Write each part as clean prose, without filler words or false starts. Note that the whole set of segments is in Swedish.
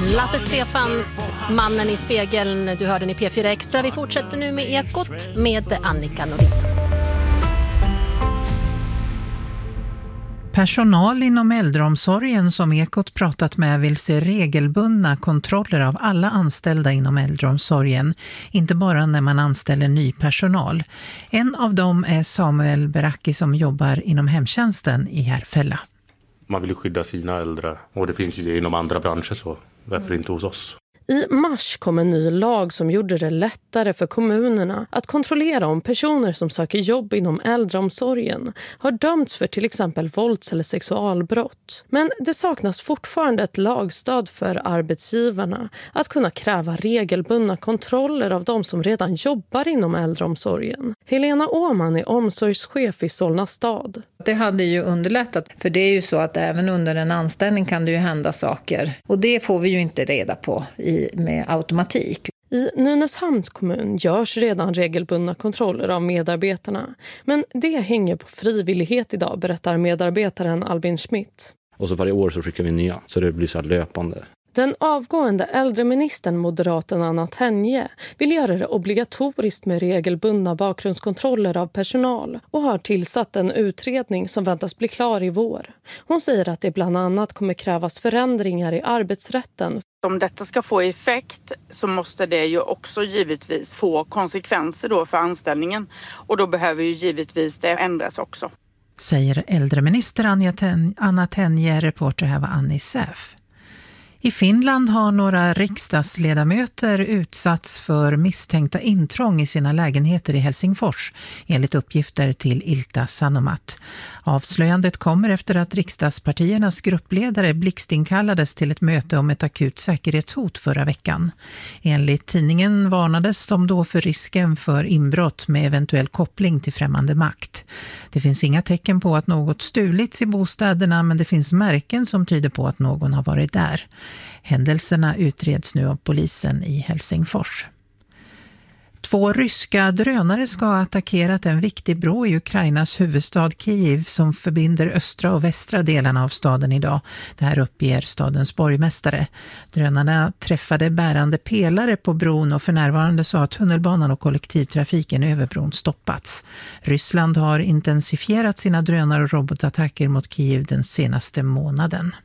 Lasse Stefans, Mannen i spegeln, du hörde den i P4 Extra. Vi fortsätter nu med Ekot med Annika Norlin. Personal inom äldreomsorgen som Ekot pratat med vill se regelbundna kontroller av alla anställda inom äldreomsorgen, inte bara när man anställer ny personal. En av dem är Samuel Beraki som jobbar inom hemtjänsten i Järfälla. Man vill skydda sina äldre och det finns ju inom andra branscher, så varför inte hos oss? I mars kom en ny lag som gjorde det lättare för kommunerna att kontrollera om personer som söker jobb inom äldreomsorgen har dömts för till exempel vålds- eller sexualbrott. Men det saknas fortfarande ett lagstöd för arbetsgivarna att kunna kräva regelbundna kontroller av de som redan jobbar inom äldreomsorgen. Helena Åman är omsorgschef i Solna stad. Det hade ju underlättat, för det är ju så att även under en anställning kan det ju hända saker. Och det får vi ju inte reda på med automatik. I Nynäshamns kommun görs redan regelbundna kontroller av medarbetarna. Men det hänger på frivillighet idag, berättar medarbetaren Albin Schmidt. Och så varje år så skickar vi nya, så det blir så här löpande. Den avgående äldreministern moderaten Anna Tenje vill göra det obligatoriskt med regelbundna bakgrundskontroller av personal och har tillsatt en utredning som väntas bli klar i vår. Hon säger att det bland annat kommer krävas förändringar i arbetsrätten. Om detta ska få effekt så måste det ju också givetvis få konsekvenser då för anställningen, och då behöver ju givetvis det ändras också. Säger äldreminister Anna Tenje, reporter här var Annie Säf. I Finland har några riksdagsledamöter utsatts för misstänkta intrång i sina lägenheter i Helsingfors, enligt uppgifter till Ilta Sanomat. Avslöjandet kommer efter att riksdagspartiernas gruppledare blixtinkallades till ett möte om ett akut säkerhetshot förra veckan. Enligt tidningen varnades de då för risken för inbrott med eventuell koppling till främmande makt. Det finns inga tecken på att något stulits i bostäderna, men det finns märken som tyder på att någon har varit där. Händelserna utreds nu av polisen i Helsingfors. 2 ryska drönare ska ha attackerat en viktig bro i Ukrainas huvudstad Kiev som förbinder östra och västra delarna av staden idag. Det här uppger stadens borgmästare. Drönarna träffade bärande pelare på bron och för närvarande så har tunnelbanan och kollektivtrafiken över bron stoppats. Ryssland har intensifierat sina drönar- och robotattacker mot Kiev den senaste månaden.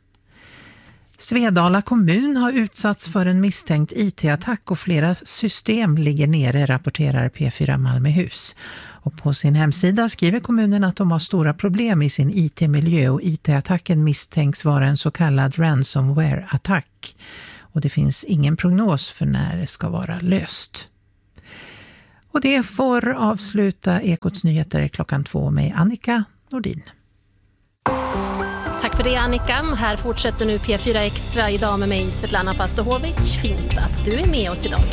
Svedala kommun har utsatts för en misstänkt IT-attack och flera system ligger nere, rapporterar P4 Malmöhus. Och på sin hemsida skriver kommunen att de har stora problem i sin IT-miljö och IT-attacken misstänks vara en så kallad ransomware-attack. Och det finns ingen prognos för när det ska vara löst. Och det får avsluta Ekots nyheter 2:00 med Annika Nordin. Tack för det, Annika. Här fortsätter nu P4 Extra idag med mig, Svetlana Pastohovic. Fint att du är med oss idag.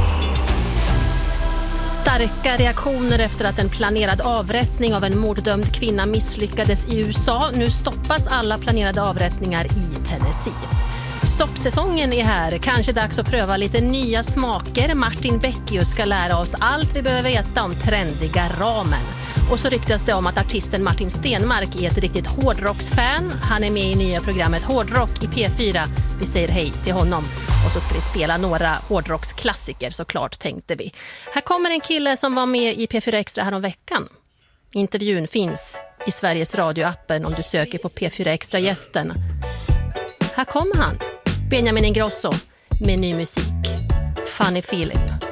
Starka reaktioner efter att en planerad avrättning av en morddömd kvinna misslyckades i USA. Nu stoppas alla planerade avrättningar i Tennessee. Soppsäsongen är här. Kanske dags att pröva lite nya smaker. Martin Beckius ska lära oss allt vi behöver veta om trendiga ramen. Och så ryktas det om att artisten Martin Stenmark är ett riktigt hårdrocksfan. Han är med i nya programmet Hårdrock i P4. Vi säger hej till honom. Och så ska vi spela några hårdrocksklassiker såklart, tänkte vi. Här kommer en kille som var med i P4 Extra här om veckan. Intervjun finns i Sveriges radioappen om du söker på P4 Extra gästen. Här kommer han, Benjamin Ingrosso, med ny musik. Funny Feeling.